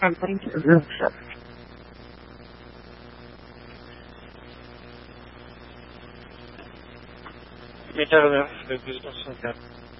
I'm going to room service. Meter business center.